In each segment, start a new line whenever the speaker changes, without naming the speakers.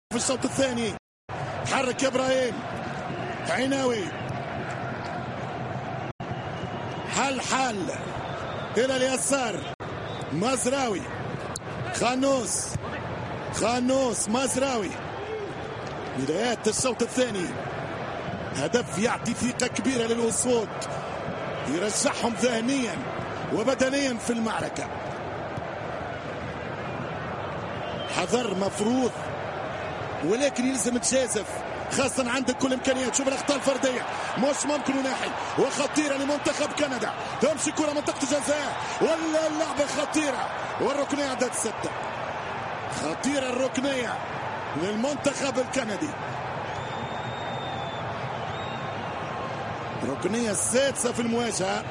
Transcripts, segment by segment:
في الشوط الثاني. حرك ابراهيم عيناوي، حل الى اليسار، مزراوي، خانوس مزراوي. بدايات الشوط الثاني، هدف يعطي ثقة كبيرة للأسود، يرجعهم ذهنيا وبدنيا في المعركة. حذر مفروض، ولكن يلزم تجازف، خاصة عندك كل إمكانيات. شوف الأخطاء الفردية مش ممكن وناحي وخطيرة لمنتخب كندا. تمشي كرة منطقة الجزاء ولا اللعبة خطيرة، والركنية عدد 6. خطيرة الركنية للمنتخب الكندي، الركنية السادسة في المواجهة.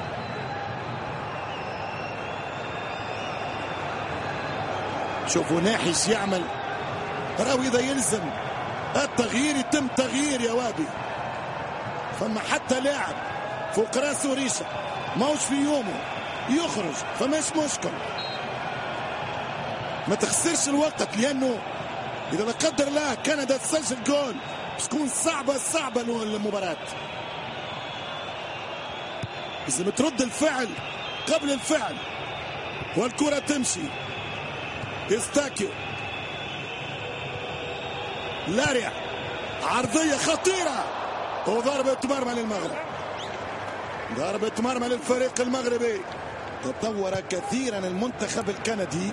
شوفوا ناحيش يعمل، راوي إذا يلزم التغيير يتم تغيير يا وابي. فما حتى لاعب فوق راسه ريشه ماهوش في يومه يخرج، فماش مشكل. ما تخسرش الوقت، لأنه إذا لا قدر الله كندا تسجل جول تكون صعبة المباراة. لازم ترد الفعل قبل الفعل، والكرة تمشي. يستاكيو، لاريا، عرضية خطيرة وضربة مرمى للمغرب، ضربة مرمى للفريق المغربي. تطور كثيرا المنتخب الكندي.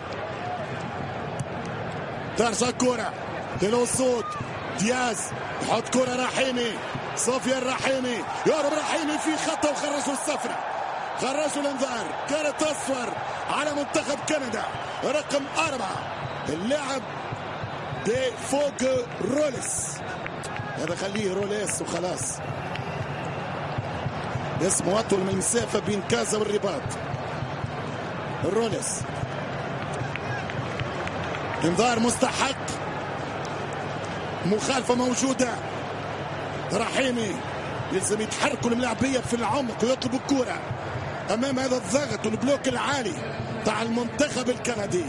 ترجع كرة للأسود، دياز يحط كرة رحيمي، صوفيا الرحيمي، يهرب رحيمي في خطة وخرجوا الصفرة، خرجوا الانذار. كارت أصفر على منتخب كندا رقم 4، اللاعب دي فوق روليس. هذا خليه روليس وخلاص، اسمه أطول من المسافة بين كازا والرباط. روليس، انذار مستحق، مخالفة موجودة. رحيمي يلزم يتحركوا الملاعبية في العمق ويطلبوا الكرة أمام هذا الضغط والبلوك العالي تاع المنتخب الكندي.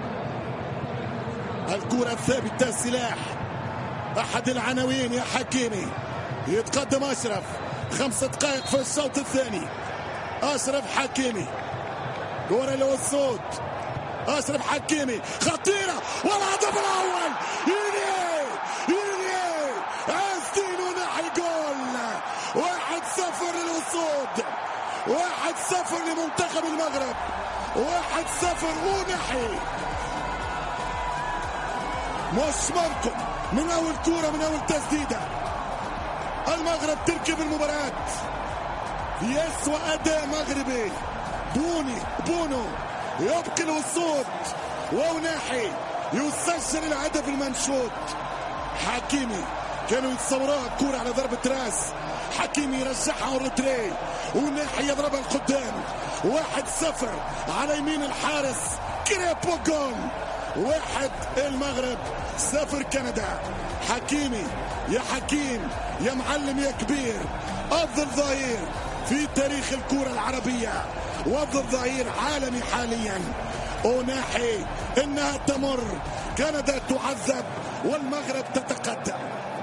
الكرة الثابتة سلاح، أحد العناوين يا حكيمي. يتقدم أشرف، 5 دقائق في الشوط الثاني. أشرف حكيمي، كرة للأسود، أشرف حكيمي خطيرة، والهدف الأول. عايزين نحي جول. 1-0 للأسود، 1-0 لمنتخب المغرب، 1-0 ونحي. مش ممكن، من أول كرة من أول تسديدة المغرب تركب المباراة بأسوأ أداء مغربي. بونو يبقي الأسود، وناحي يسجل الهدف المنشود. حكيمي كانوا يتصوروها الكرة على ضربة راس، حكيمي يرجعها الرتري، وناحي يضربها القدام. 1-0 على يمين الحارس كريبو. جول 1 المغرب، 0 كندا. حكيمي يا حكيم يا معلم يا كبير، أفضل ظهير في تاريخ الكرة العربية وأفضل ظهير عالمي حاليا. وناحي إنها تمر، كندا تعذب والمغرب تتقدم.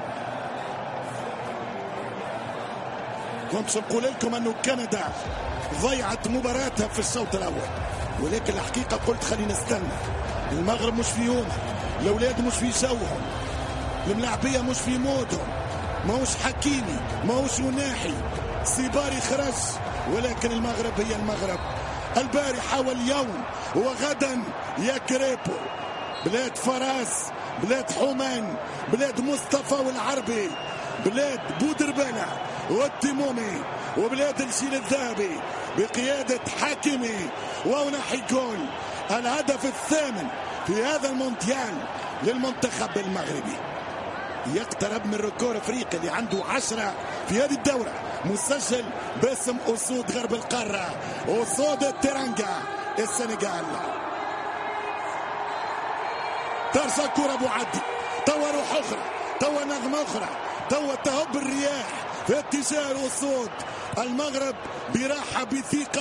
كنت نقول لكم أنه كندا ضيعت مباراتها في الشوط الأول، ولكن الحقيقة قلت خلينا نستنى. المغرب مش في يوم، الأولاد مش في جوهم، الملاعبية مش في مودهم، ماهوش حكيمي ماهوش وناحي. سيباري خرج، ولكن المغرب هي المغرب. البارحة واليوم وغدا يا كريبو، بلاد فراس، بلاد حومان، بلاد مصطفى والعربي، بلاد بودربالة والتمومي، وبلاد الجيل الذهبي بقيادة حكيمي ونحي جول. الهدف الثامن في هذا المونديال للمنتخب المغربي، يقترب من ريكور افريقيا اللي عنده 10 في هذه الدورة، مسجل باسم أسود غرب القارة، أسود الترنجا السنغال. ترجع كرة أبو عدي، توا روح أخرى، توا نغمة أخرى، توا تهب الرياح في اتجاه الأسود. المغرب براحة بثقة.